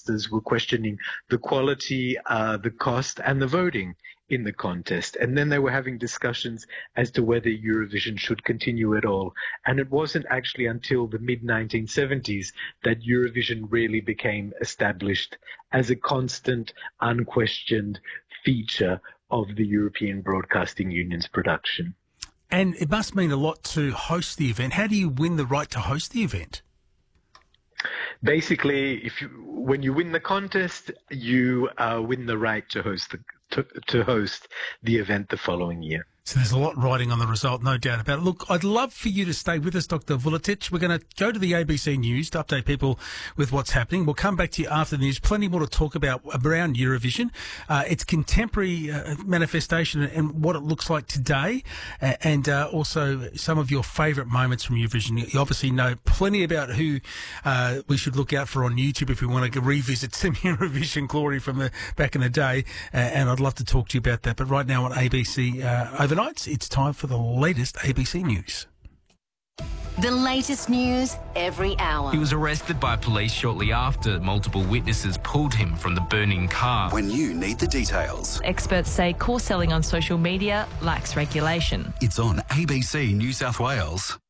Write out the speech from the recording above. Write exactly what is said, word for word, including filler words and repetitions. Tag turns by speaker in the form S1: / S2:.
S1: broadcasters were questioning the quality, uh, the cost, and the voting in the contest. And then they were having discussions as to whether Eurovision should continue at all. And it wasn't actually until the mid nineteen seventies that Eurovision really became established as a constant, unquestioned feature of the European Broadcasting Union's production.
S2: And it must mean a lot to host the event. How do you win the right to host the event?
S1: Basically, if you, when you win the contest, you uh, win the right to host the to, to host the event the following year.
S2: So there's a lot riding on the result, no doubt about it. Look, I'd love for you to stay with us, Doctor Vuletic. We're going to go to the A B C News to update people with what's happening. We'll come back to you after the news. Plenty more to talk about around Eurovision, uh, its contemporary uh, manifestation and what it looks like today, uh, and uh, also some of your favourite moments from Eurovision. You obviously know plenty about who uh, we should look out for on YouTube if we want to revisit some Eurovision glory from the back in the day, uh, and I'd love to talk to you about that. But right now on A B C uh, over Nights, it's time for the latest A B C News.
S3: The latest news every hour.
S4: He was arrested by police shortly after multiple witnesses pulled him from the burning car.
S5: When you need the details.
S6: Experts say core selling on social media lacks regulation.
S5: It's on A B C New South Wales.